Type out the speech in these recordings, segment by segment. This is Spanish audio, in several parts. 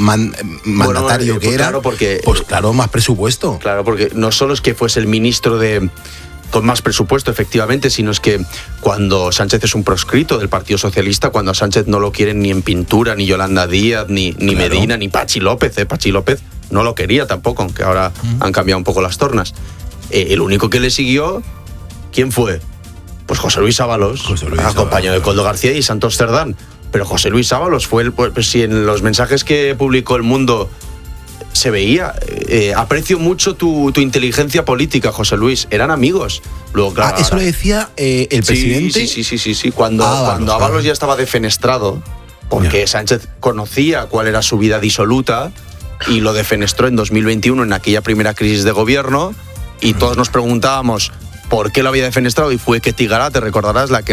mandatario que era, claro, porque, pues claro, más presupuesto. Claro, porque no solo es que fuese el ministro con más presupuesto, efectivamente, sino es que cuando Sánchez es un proscrito del Partido Socialista, cuando a Sánchez no lo quieren ni en pintura, ni Yolanda Díaz, ni claro. Medina, ni Pachi López. Pachi López no lo quería tampoco, aunque ahora han cambiado un poco las tornas. El único que le siguió, ¿quién fue? Pues José Luis Ábalos, acompañado de Koldo García y Santos Cerdán. Pero José Luis Ábalos fue pues si en los mensajes que publicó El Mundo se veía, aprecio mucho tu inteligencia política, José Luis. Eran amigos. Luego, claro, eso lo decía el presidente. Sí. Cuando Ábalos ya estaba defenestrado, porque Sánchez conocía cuál era su vida disoluta y lo defenestró en 2021 en aquella primera crisis de gobierno, y todos nos preguntábamos por qué lo había defenestrado, y fue Ketty Garat, te recordarás, la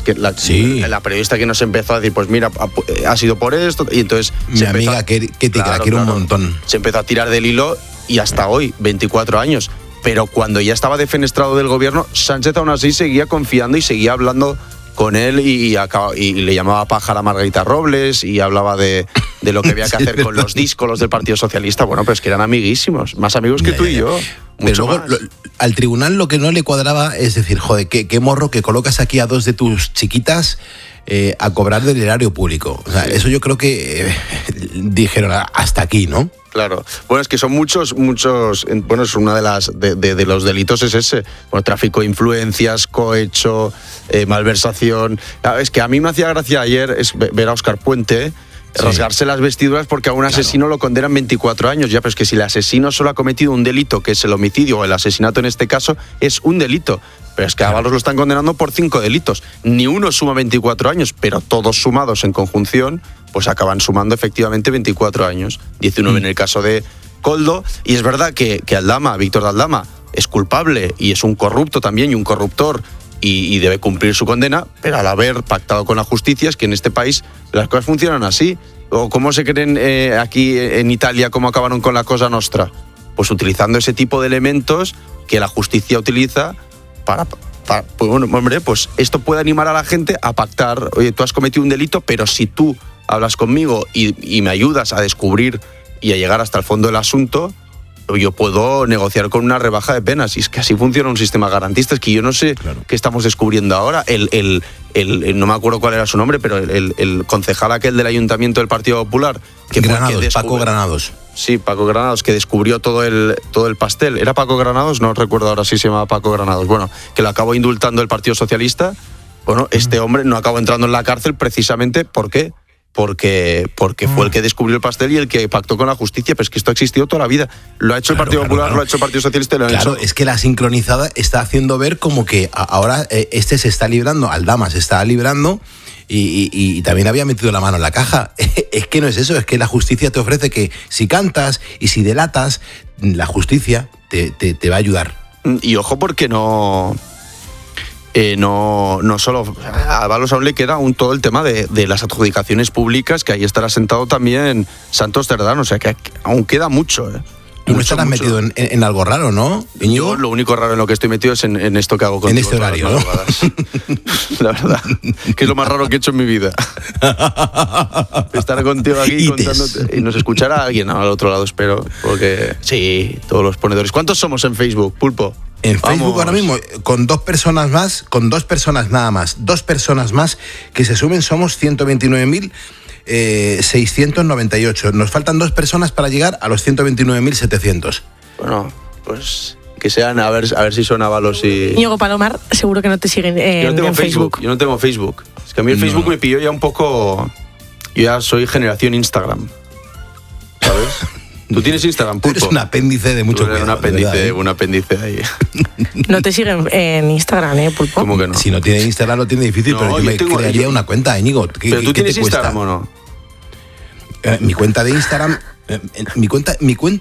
periodista que nos empezó a decir, pues mira, ha sido por esto, y entonces mi amiga Ketty, que la quiero un montón. Se empezó a tirar del hilo y hasta hoy, 24 años. Pero cuando ya estaba defenestrado del gobierno, Sánchez aún así seguía confiando y seguía hablando con él y le llamaba pájara a Margarita Robles y hablaba de lo que había que hacer con los díscolos del Partido Socialista. Bueno, pero es que eran amiguísimos, más amigos que tú y yo. Pero luego al tribunal lo que no le cuadraba es decir, joder, qué morro que colocas aquí a dos de tus chiquitas a cobrar del erario público. O sea, eso yo creo que dijeron hasta aquí, ¿no? Claro. Bueno, es que son muchos. Bueno, es una de los delitos es ese. Bueno, tráfico de influencias, cohecho, malversación. Es que a mí me hacía gracia ayer ver a Óscar Puente rasgarse las vestiduras porque a un asesino lo condenan 24 años. Ya, pero es que si el asesino solo ha cometido un delito, que es el homicidio o el asesinato en este caso, es un delito. Pero es que a Ábalos lo están condenando por 5 delitos. Ni uno suma 24 años, pero todos sumados en conjunción, pues acaban sumando efectivamente 24 años. 19 en el caso de Koldo. Y es verdad que Aldama, Víctor de Aldama, es culpable y es un corrupto también y un corruptor y debe cumplir su condena, pero al haber pactado con la justicia es que en este país las cosas funcionan así. ¿O cómo se creen aquí en Italia cómo acabaron con la Cosa Nostra? Pues utilizando ese tipo de elementos que la justicia utiliza para pues bueno, hombre, pues esto puede animar a la gente a pactar. Oye, tú has cometido un delito, pero si tú hablas conmigo y me ayudas a descubrir y a llegar hasta el fondo del asunto, yo puedo negociar con una rebaja de penas. Y es que así funciona un sistema garantista. Es que yo no sé qué estamos descubriendo ahora. No me acuerdo cuál era su nombre, pero el concejal aquel del Ayuntamiento del Partido Popular, que Paco Granados. Sí, Paco Granados, que descubrió todo el pastel. ¿Era Paco Granados? No recuerdo ahora si se llamaba Paco Granados. Bueno, que lo acabó indultando el Partido Socialista. Bueno, este hombre no acabó entrando en la cárcel precisamente, ¿por qué? Porque fue el que descubrió el pastel y el que pactó con la justicia. Pero es que esto ha existido toda la vida. Lo ha hecho el Partido Popular, lo ha hecho el Partido Socialista y lo ha hecho. Es que la sincronizada está haciendo ver como que ahora se está librando, Aldama se está librando y también había metido la mano en la caja. Es que no es eso, es que la justicia te ofrece que si cantas y si delatas, la justicia te va a ayudar. Y ojo, porque no solo a Ábalos aún le queda todo el tema de las adjudicaciones públicas, que ahí estará sentado también Santos Cerdán, o sea que aún queda mucho. Tú no estarás metido en algo raro, ¿no, Íñigo? Yo lo único raro en lo que estoy metido es en esto que hago contigo. En este horario, ¿no? La verdad, que es lo más raro que he hecho en mi vida. Estar contigo aquí contándote. Y nos escuchará alguien al otro lado, espero. Porque sí, todos los ponedores. ¿Cuántos somos en Facebook, Pulpo? En Facebook ahora mismo, con 2 personas más, con 2 personas nada más, 2 personas más que se sumen, somos 129.698. Nos faltan 2 personas para llegar a los 129.700. Bueno, pues que sean, a ver si son Ábalos y... Íñigo Palomar, seguro que no te siguen en Facebook. Yo no tengo Facebook. Es que a mí el Facebook me pilló ya un poco... Yo ya soy generación Instagram, ¿sabes? ¿Tú tienes Instagram, Pulpo? Tú eres un apéndice de mucho cuidado. Un apéndice ahí. No te siguen en Instagram, Pulpo. ¿Cómo que no? Si no tiene Instagram lo tiene difícil, pero yo me crearía una cuenta, Íñigo. ¿Pero tú tienes Instagram o no? Mi cuenta de Instagram... Mi cuenta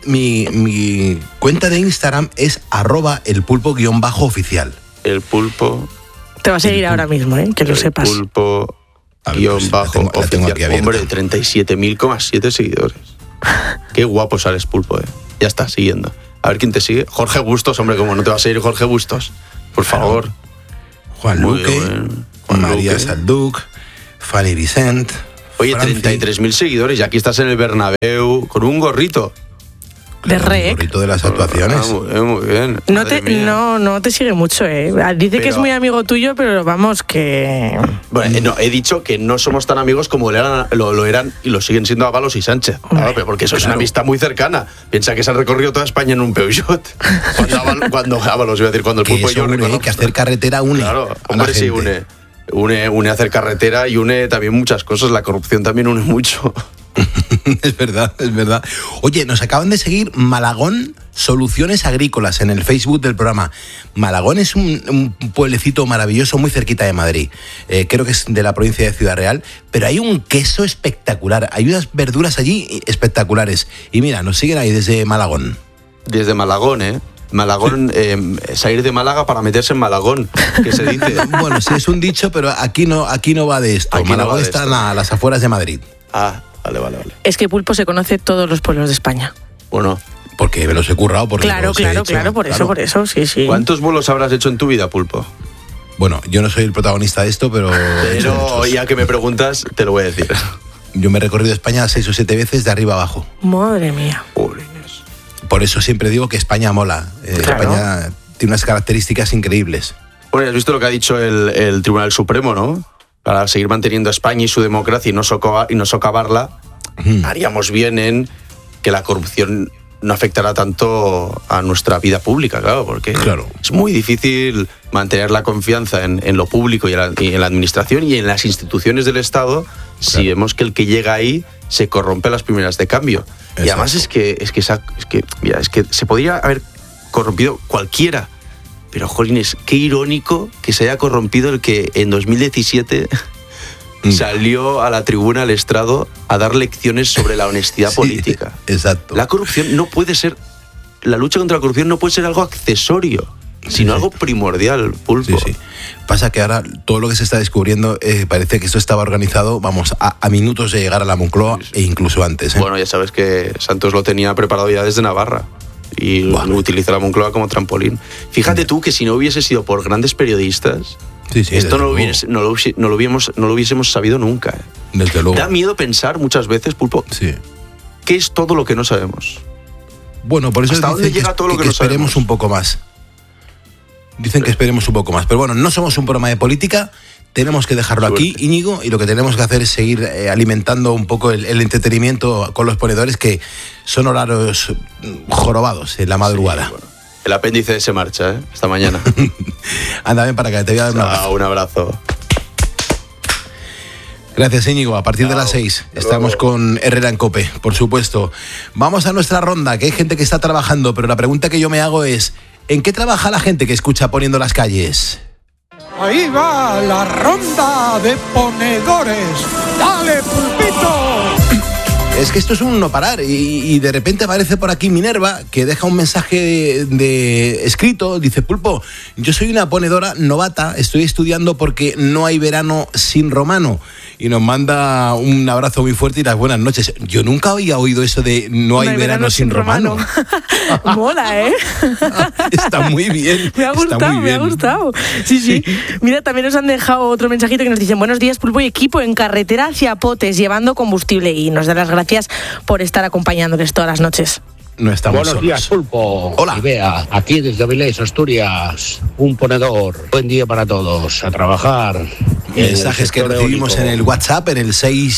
de Instagram es @elpulpo_oficial. El Pulpo... Te va a seguir ahora mismo, que lo sepas. El Pulpo_oficial. Hombre, 37.000,7 seguidores. Qué guapo sales, Pulpo, Ya está, siguiendo. A ver quién te sigue. Jorge Bustos, hombre, ¿cómo no te va a seguir Jorge Bustos? Por favor. Juan Luque, María Salduc, Fanny Vicent, Oye, 33.000 seguidores y aquí estás en el Bernabéu con un gorrito. De Rec. El gorrito de las actuaciones. Muy bien. No te sigue mucho, ¿eh? Dice que es muy amigo tuyo, pero vamos, que... Bueno, no, he dicho que no somos tan amigos como lo eran y lo siguen siendo Ábalos y Sánchez. Claro, pero porque eso es una amistad muy cercana. Piensa que se han recorrido toda España en un Peugeot. Cuando Ábalos, iba a decir, cuando el Pulpo y yo recorrimos. Que hacer carretera une. Claro, hombre, sí, une hacer carretera y une también muchas cosas. La corrupción también une mucho. Es verdad. Oye, nos acaban de seguir Malagón Soluciones Agrícolas en el Facebook del programa. Malagón es un pueblecito maravilloso muy cerquita de Madrid. Creo que es de la provincia de Ciudad Real, pero hay un queso espectacular. Hay unas verduras allí espectaculares. Y mira, nos siguen ahí desde Malagón. Desde Malagón, ¿eh? Malagón, salir de Málaga para meterse en Malagón, que se dice. Bueno, sí, es un dicho, pero aquí no va de esto. Aquí Malagón no va de está esto. a las afueras de Madrid. Ah, vale. Es que Pulpo se conoce todos los pueblos de España. Bueno. Porque me los he currado. Claro, por eso, sí. ¿Cuántos vuelos habrás hecho en tu vida, Pulpo? Bueno, yo no soy el protagonista de esto, pero ya que me preguntas, te lo voy a decir. Yo me he recorrido España 6 o 7 veces de arriba abajo. Madre mía. Por eso siempre digo que España mola. Claro. España tiene unas características increíbles. Bueno, has visto lo que ha dicho el Tribunal Supremo, ¿no? Para seguir manteniendo a España y su democracia y no socavarla, haríamos bien en que la corrupción no afectará tanto a nuestra vida pública, claro, porque es muy difícil mantener la confianza en lo público y en la administración y en las instituciones del Estado si vemos que el que llega ahí se corrompe a las primeras de cambio. Exacto. Y además es que se podría haber corrompido cualquiera, pero jolines, qué irónico que se haya corrompido el que en 2017 salió a la tribuna, al estrado, a dar lecciones sobre la honestidad política. Exacto. La corrupción no puede ser, la lucha contra la corrupción no puede ser algo accesorio, sino algo primordial, Pulpo. Sí. Pasa que ahora todo lo que se está descubriendo parece que esto estaba organizado, vamos, a minutos de llegar a la Moncloa e incluso antes. Bueno, ya sabes que Santos lo tenía preparado ya desde Navarra y utiliza la Moncloa como trampolín. Fíjate tú que si no hubiese sido por grandes periodistas, esto no lo hubiésemos sabido nunca. Desde luego. Da miedo pensar muchas veces, Pulpo, ¿qué es todo lo que no sabemos? Bueno, por eso ¿hasta dónde llega todo lo que no esperemos sabemos? un poco más. Dicen que esperemos un poco más. Pero bueno, no somos un programa de política, tenemos que dejarlo aquí, Íñigo, y lo que tenemos que hacer es seguir alimentando un poco el entretenimiento con los ponedores, que son horarios jorobados en la madrugada. Sí, bueno. El apéndice se marcha, esta mañana. Anda, ven para acá, te voy a dar un abrazo. Un abrazo. Gracias, Íñigo. A partir de las 6 estamos con Herrera en COPE, por supuesto. Vamos a nuestra ronda, que hay gente que está trabajando, pero la pregunta que yo me hago es: ¿en qué trabaja la gente que escucha Poniendo las Calles? Ahí va la ronda de ponedores. ¡Dale, Pulpito! Es que esto es un no parar y de repente aparece por aquí Minerva, que deja un mensaje de escrito. Dice: Pulpo, yo soy una ponedora novata, estoy estudiando porque no hay verano sin romano. Y nos manda un abrazo muy fuerte y las buenas noches. Yo nunca había oído eso de no hay verano sin romano. Mola, ¿eh? Está muy bien. Me ha gustado. Sí. Mira, también nos han dejado otro mensajito que nos dicen: buenos días, Pulpo y equipo, en carretera hacia Potes, llevando combustible, y nos da las gracias por estar acompañándoles todas las noches. No estamos Buenos solos. días, Pulpo. Hola. Y Bea, aquí desde Avilés, Asturias, un ponedor. Buen día para todos, a trabajar. Mensajes que recibimos en el WhatsApp, en el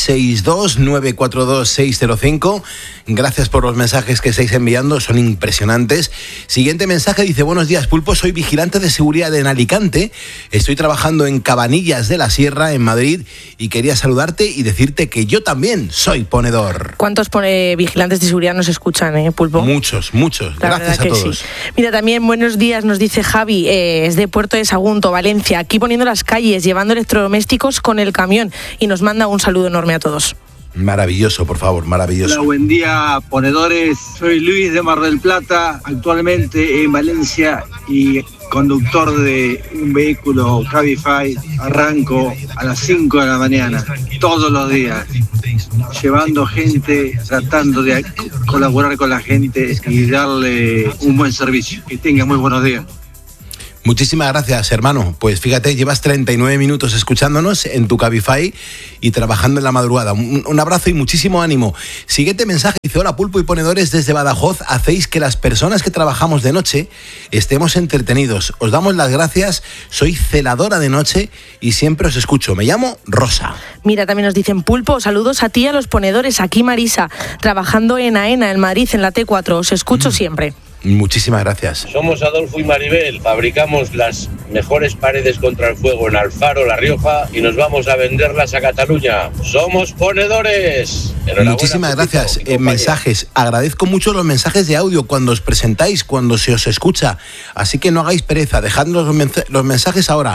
662-942-605. Gracias por los mensajes que estáis enviando, son impresionantes. Siguiente mensaje dice: buenos días, Pulpo, soy vigilante de seguridad en Alicante. Estoy trabajando en Cabanillas de la Sierra, en Madrid, y quería saludarte y decirte que yo también soy ponedor. ¿Cuántos vigilantes de seguridad nos escuchan, Pulpo? Muchos. Gracias a todos. Sí. Mira, también buenos días, nos dice Javi, es de Puerto de Sagunto, Valencia, aquí poniendo las calles, llevando electrodomésticos con el camión, y nos manda un saludo enorme a todos. Maravilloso, por favor, maravilloso. Hola, buen día, ponedores. Soy Luis de Mar del Plata, actualmente en Valencia y conductor de un vehículo Cabify. Arranco a las 5 de la mañana, todos los días, llevando gente, tratando de colaborar con la gente y darle un buen servicio. Que tengan muy buenos días. Muchísimas gracias, hermano. Pues fíjate, llevas 39 minutos escuchándonos en tu Cabify y trabajando en la madrugada. Un abrazo y muchísimo ánimo. Siguiente mensaje, dice: hola, Pulpo y Ponedores desde Badajoz. Hacéis que las personas que trabajamos de noche estemos entretenidos. Os damos las gracias. Soy celadora de noche y siempre os escucho. Me llamo Rosa. Mira, también nos dicen: Pulpo, saludos a ti y a los ponedores. Aquí Marisa, trabajando en AENA, en Madrid, en la T4. Os escucho siempre. Muchísimas gracias. Somos Adolfo y Maribel, fabricamos las mejores paredes contra el fuego en Alfaro, La Rioja, y nos vamos a venderlas a Cataluña. ¡Somos ponedores! Muchísimas gracias. Mensajes. Agradezco mucho los mensajes de audio cuando os presentáis, cuando se os escucha. Así que no hagáis pereza. Dejadnos los mensajes ahora.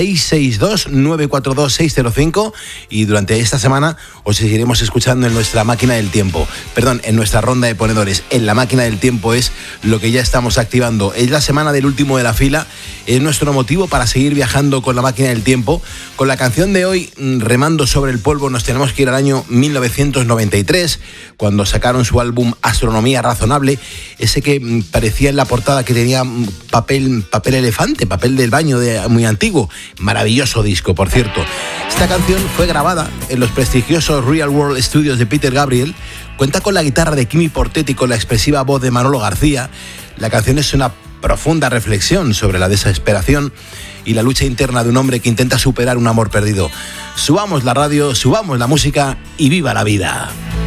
662-942-605. Y durante esta semana os seguiremos escuchando en nuestra máquina del tiempo. Perdón, en nuestra ronda de ponedores. En la máquina del tiempo es lo que ya estamos activando. Es la semana del último de la fila. Es nuestro motivo para seguir viajando con la máquina del tiempo. Con la canción de hoy, Remando sobre el polvo, nos tenemos que ir al año 1993, cuando sacaron su álbum Astronomía Razonable, ese que parecía en la portada que tenía papel elefante, papel del baño muy antiguo. Maravilloso disco, por cierto. Esta canción fue grabada en los prestigiosos Real World Studios de Peter Gabriel. Cuenta con la guitarra de Kimi Portet y con la expresiva voz de Manolo García. La canción es una profunda reflexión sobre la desesperación y la lucha interna de un hombre que intenta superar un amor perdido. Subamos la radio, subamos la música y viva la vida.